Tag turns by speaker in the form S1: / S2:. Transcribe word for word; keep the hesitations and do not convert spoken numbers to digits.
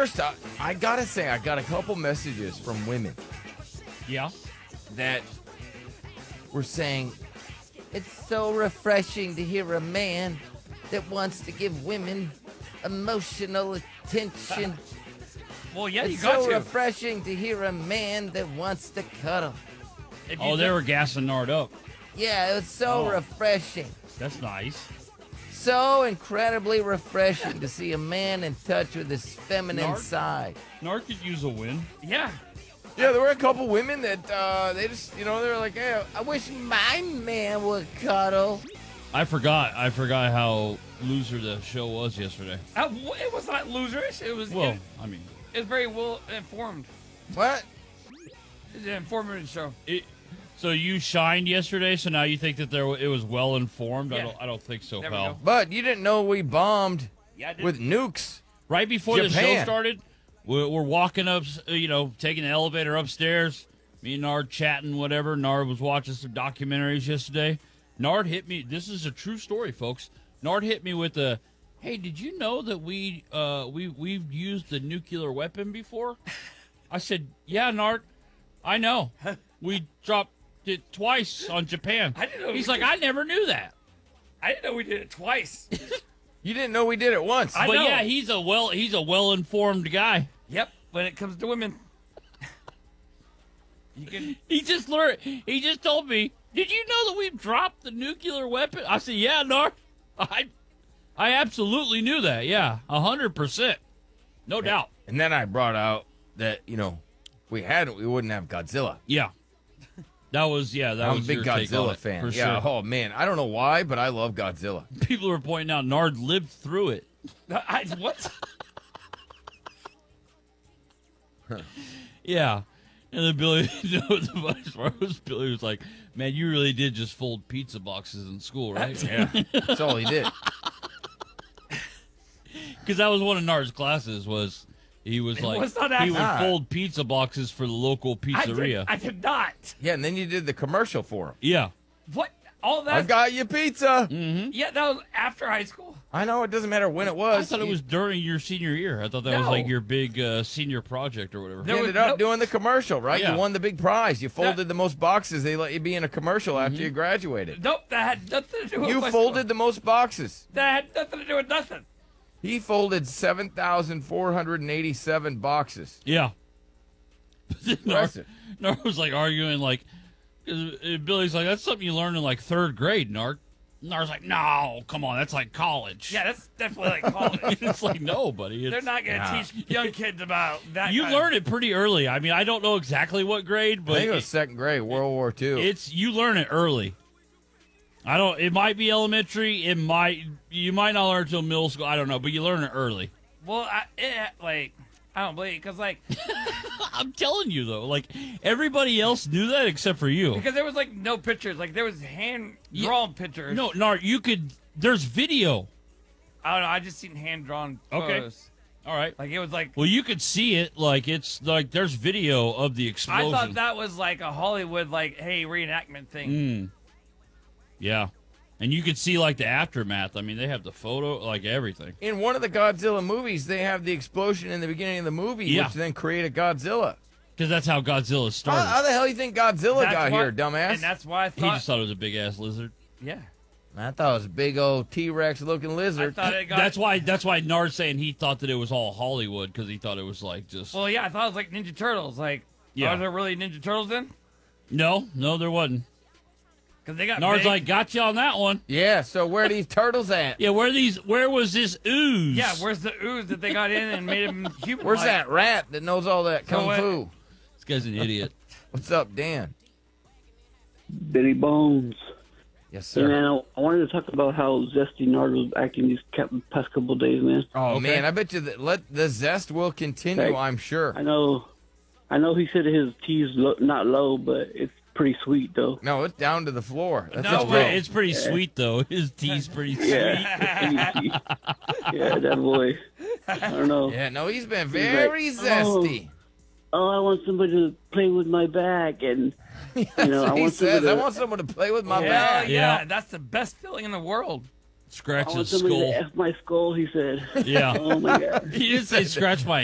S1: first, I, I gotta say, I got a couple messages from women
S2: Yeah.
S1: that were saying, it's so refreshing to hear a man that wants to give women emotional attention.
S3: Well, yeah, you
S1: It's
S3: got
S1: so
S3: to.
S1: refreshing to hear a man that wants to cuddle.
S3: If you
S2: Oh, they
S3: don't-
S2: were gassing Nard up.
S1: Yeah, it was so
S2: Oh.
S1: refreshing.
S2: That's nice.
S1: So incredibly refreshing to see a man in touch with his feminine
S2: Nard?
S1: side.
S2: Nard could use a win.
S3: Yeah.
S1: Yeah, there were a couple women that uh, they just, you know, they were like, hey, I wish my man would cuddle.
S2: I forgot. I forgot how loser the show was yesterday.
S3: Uh, it was not loserish. It was.
S2: Well,
S3: it,
S2: I mean,
S3: it was very well informed.
S1: What?
S3: It's an informative show.
S2: it, so you shined yesterday, so now you think that there it was well informed? I
S3: Yeah.
S2: don't. I don't think so,
S3: There we
S2: pal.
S3: go.
S1: But you didn't know we bombed
S3: Yeah, I did.
S1: with nukes.
S2: Right before the show
S1: Japan.
S2: started, we're, we're walking up, you know, taking the elevator upstairs. Me and Nard chatting, whatever. Nard was watching some documentaries yesterday. Nard hit me. This is a true story, folks. Nard hit me with a, "Hey, did you know that we uh we we've used the nuclear weapon before?" I said, "Yeah, Nard, I know. We dropped it twice on Japan."
S3: I didn't know
S2: He's
S3: we
S2: like,
S3: did.
S2: "I never knew that."
S3: I didn't know we did it twice.
S1: You didn't know we did it once.
S3: I
S2: but
S3: know.
S2: yeah, he's a well he's a well informed guy.
S3: Yep. When it comes to women, you can.
S2: He just learned. He just told me, "Did you know that we've dropped the nuclear weapon?" I said, "Yeah, Nard. I, I absolutely knew that. Yeah, a hundred percent, no doubt.
S1: And then I brought out that, you know, if we hadn't, we wouldn't have Godzilla.
S2: Yeah, that was yeah. That
S1: I'm
S2: was
S1: a big
S2: your take on
S1: Godzilla
S2: it,
S1: fan.
S2: for
S1: Yeah,
S2: sure.
S1: oh man, I don't know why, but I love Godzilla.
S2: People were pointing out Nard lived through it.
S3: I, what?
S2: Yeah, and then Billy, you know, the best part was Billy was like, "Man, you really did just fold pizza boxes in school, right?"
S1: Yeah, that's all he did.
S2: Because that was one of Nard's classes. Was he was like
S3: was not
S2: he would
S1: actually-
S2: fold pizza boxes for the local
S3: I
S2: pizzeria.
S3: did, I did not.
S1: Yeah, and then you did the commercial for him.
S2: Yeah.
S3: What? All that?
S1: I got you pizza.
S3: Yeah, that was after high school.
S1: I know it doesn't matter when it
S2: I
S1: was.
S2: thought it
S1: You-
S2: was during your senior year. I thought that was
S3: No.
S2: like your big uh, senior project or whatever.
S1: You
S3: There was
S1: ended up
S3: no-
S1: doing the commercial, right?
S2: Yeah.
S1: You won the big prize. You folded the most boxes. They let you be in a commercial after you graduated.
S3: Nope, that had nothing to do with
S1: You
S3: my
S1: folded
S3: school.
S1: the most boxes.
S3: That had nothing to do with nothing.
S1: He folded seven thousand four hundred eighty-seven boxes.
S2: Yeah. Nard,
S1: Impressive.
S2: Nard was like arguing, like, 'cause, uh, Billy's like, that's something you learn in like third grade, Nard. Nard's like, no, come on, that's like college.
S3: Yeah, that's definitely like college.
S2: It's like, no, buddy. It's,
S3: They're not going to
S1: Nah.
S3: teach young kids about that.
S2: You
S3: kind
S2: learn it pretty early. I mean, I don't know exactly what grade,
S1: I
S2: but
S1: think it was
S2: it-
S1: second grade, World War Two.
S2: it's you learn it early. I don't. It might be elementary. It might. You might not learn until middle school. I don't know, but you learn it early.
S3: Well, I, it, like, I don't believe it because, like,
S2: I'm telling you though, like everybody else knew that except for you.
S3: because there was like no pictures. Like there was hand drawn pictures.
S2: No, Nard, you could. There's video.
S3: I don't know. I just seen hand drawn
S2: Okay.
S3: photos.
S2: All right.
S3: Like it was like
S2: Well, you could see it. Like it's like there's video of the
S3: I
S2: explosion.
S3: thought that was like a Hollywood like hey reenactment thing.
S2: Mm. Yeah, and you could see like the aftermath. I mean, they have the photo, like everything.
S1: In one of the Godzilla movies, they have the explosion in the beginning of the movie,
S2: Yeah.
S1: which then created Godzilla.
S2: Because that's how Godzilla
S1: How,
S2: started.
S1: how the hell do you think Godzilla
S3: That's
S1: got
S3: why-
S1: here, dumbass?
S3: And that's why I
S2: he
S3: thought.
S2: just thought it was a big ass lizard.
S3: yeah,
S1: I thought it was a big old T-Rex looking
S3: I
S1: lizard.
S3: thought it got.
S2: That's why. That's why Nard's saying he thought that it was all Hollywood because he thought it was like just.
S3: Well, yeah, I thought it was like Ninja Turtles. Like,
S2: Yeah.
S3: are there really Ninja Turtles then?
S2: no, no, there wasn't.
S3: Because they got.
S2: Nard's
S3: big.
S2: like, got you on that one.
S1: Yeah, so where are these turtles at?
S2: Yeah, where these? Where was this ooze?
S3: Yeah, where's the ooze that they got in and made him human?
S1: Where's that rat that knows all that
S3: So
S1: kung
S3: what-
S1: fu?
S2: This guy's an idiot.
S1: What's up, Dan?
S4: Billy Bones.
S1: Yes,
S4: Hey,
S1: sir.
S4: man, I, I wanted to talk about how zesty Nard was acting these ca- past couple of days, man.
S1: Oh
S2: Okay.
S1: man, I bet you that let the zest will continue.
S4: Hey.
S1: I'm sure.
S4: I know, I know he said his tea's lo- not low, but it's pretty sweet though.
S1: No, it's down to the floor. That's
S3: No,
S1: his
S2: It's
S3: way.
S1: room.
S2: pretty, it's pretty sweet though. His tea's pretty sweet.
S4: Yeah, yeah, that boy. I don't know.
S1: Yeah, no, he's been
S4: like,
S1: very zesty.
S4: Oh, I want somebody to play with my back, and
S1: That's
S4: you know,
S1: what
S4: I
S1: he
S4: want
S1: says.
S4: somebody
S1: I
S4: to-
S1: want someone to play with my
S3: Hell
S1: back.
S3: yeah.
S2: Yeah.
S3: that's the best feeling in the world.
S4: I
S2: Scratch
S4: want
S2: his
S4: somebody
S2: skull.
S4: to f my skull. He said.
S2: Yeah.
S4: Oh my god.
S2: He didn't say scratch my